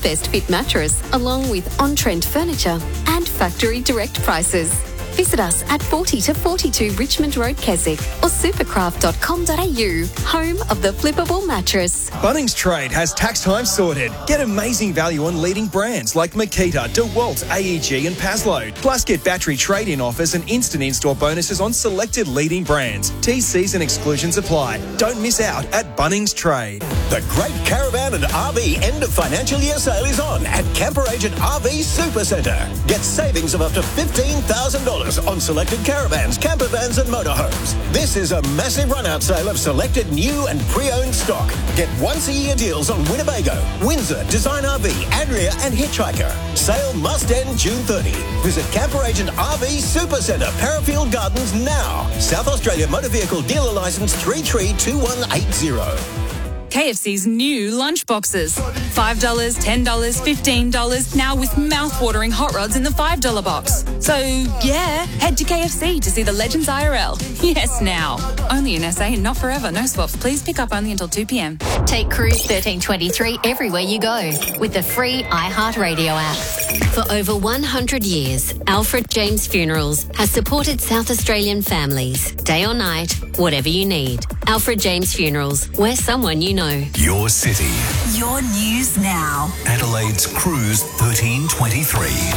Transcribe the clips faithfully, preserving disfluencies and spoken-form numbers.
best fit mattress, along with on-trend furniture and factory direct prices. Visit us at forty to forty-two Richmond Road, Keswick, or supercraft dot com dot a u, home of the flippable mattress. Bunnings Trade has tax time sorted. Get amazing value on leading brands like Makita, DeWalt, A E G and Paslow. Plus get battery trade-in offers and instant in-store bonuses on selected leading brands. T Cs and exclusions apply. Don't miss out at Bunnings Trade. The Great Caravan and R V end of financial year sale is on at Camper Agent R V Supercentre. Get savings of up to fifteen thousand dollars on selected caravans, camper vans and motorhomes. This is a massive run-out sale of selected new and pre-owned stock. Get once-a-year deals on Winnebago, Windsor, Design R V, Adria and Hitchhiker. Sale must end June thirtieth. Visit Camper Agent R V Supercentre, Parafield Gardens now. South Australia Motor Vehicle Dealer Licence three three two one eight zero. K F C's new lunch boxes. five dollars, ten dollars, fifteen dollars, now with mouth-watering hot rods in the five dollar box. So, yeah, head to K F C to see the Legends I R L. Yes, now. Only in S A and not forever. No swaps. Please pick up only until two p m. Take Cruise thirteen twenty-three everywhere you go with the free iHeartRadio app. For over one hundred years, Alfred James Funerals has supported South Australian families, day or night, whatever you need. Alfred James Funerals, we're someone you know. Your city. Your news now. Adelaide's Cruise thirteen twenty-three.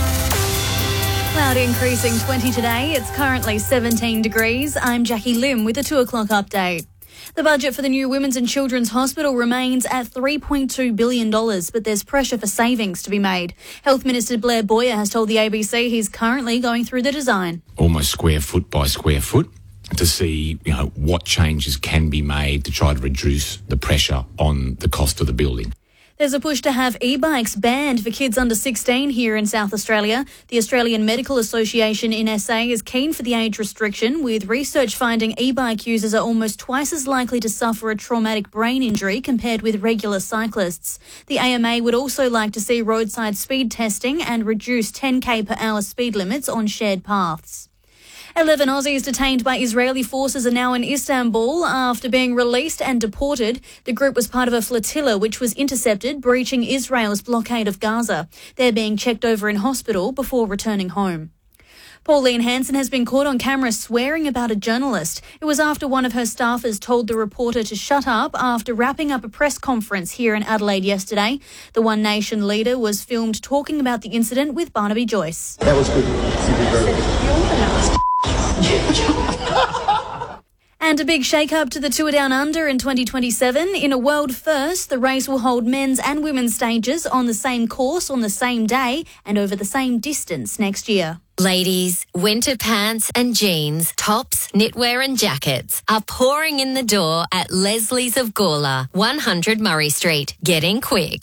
Cloud increasing twenty today. It's currently seventeen degrees. I'm Jackie Lim with a two o'clock update. The budget for the new Women's and Children's Hospital remains at three point two billion dollars, but there's pressure for savings to be made. Health Minister Blair Boyer has told the A B C he's currently going through the design. Almost square foot by square foot to see, you know, what changes can be made to try to reduce the pressure on the cost of the building. There's a push to have e-bikes banned for kids under sixteen here in South Australia. The Australian Medical Association in S A is keen for the age restriction, with research finding e-bike users are almost twice as likely to suffer a traumatic brain injury compared with regular cyclists. The A M A would also like to see roadside speed testing and reduce ten k per hour speed limits on shared paths. Eleven Aussies detained by Israeli forces are now in Istanbul after being released and deported. The group was part of a flotilla which was intercepted, breaching Israel's blockade of Gaza. They're being checked over in hospital before returning home. Pauline Hanson has been caught on camera swearing about a journalist. It was after one of her staffers told the reporter to shut up after wrapping up a press conference here in Adelaide yesterday. The One Nation leader was filmed talking about the incident with Barnaby Joyce. That was good. And a big shake-up to the Tour Down Under in twenty twenty-seven. In a world first, the race will hold men's and women's stages on the same course on the same day and over the same distance next year. Ladies, winter pants and jeans, tops, knitwear and jackets are pouring in the door at Leslie's of Gawler, one hundred Murray Street. Get in quick.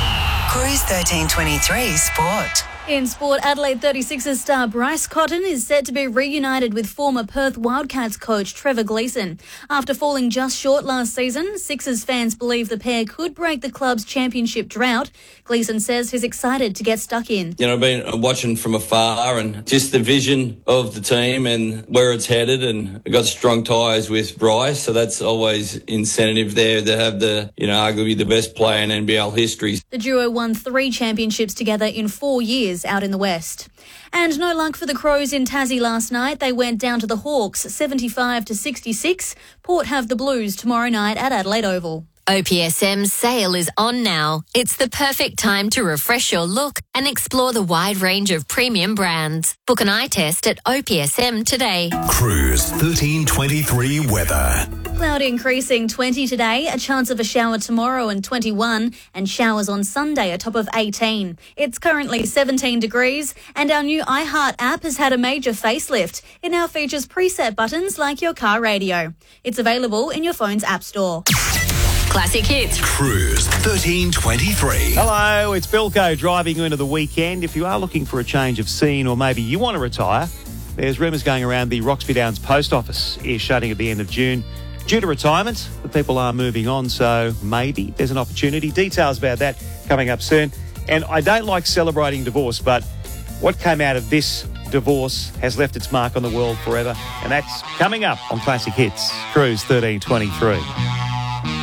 Cruise thirteen twenty-three Sport. In sport, Adelaide thirty-sixers star Bryce Cotton is set to be reunited with former Perth Wildcats coach Trevor Gleeson. After falling just short last season, Sixers fans believe the pair could break the club's championship drought. Gleeson says he's excited to get stuck in. You know, I've been watching from afar and just the vision of the team and where it's headed, and I've got strong ties with Bryce, so that's always incentive there to have the, you know, arguably the best player in N B L history. The duo won three championships together in four years out in the West. And no luck for the Crows in Tassie last night. They went down to the Hawks seventy-five to sixty-six. Port have the Blues tomorrow night at Adelaide Oval. O P S M's sale is on now. It's the perfect time to refresh your look and explore the wide range of premium brands. Book an eye test at O P S M today. Cruise thirteen twenty-three weather. Cloud increasing twenty today, a chance of a shower tomorrow and twenty-one, and showers on Sunday, a top of eighteen. It's currently seventeen degrees, and our new iHeart app has had a major facelift. It now features preset buttons like your car radio. It's available in your phone's app store. Classic Hits. Cruise thirteen twenty-three. Hello, it's Bilko driving you into the weekend. If you are looking for a change of scene, or maybe you want to retire, there's rumours going around the Roxby Downs post office is shutting at the end of June. Due to retirement, the people are moving on, so maybe there's an opportunity. Details about that coming up soon. And I don't like celebrating divorce, but what came out of this divorce has left its mark on the world forever, and that's coming up on Classic Hits. Cruise thirteen twenty-three.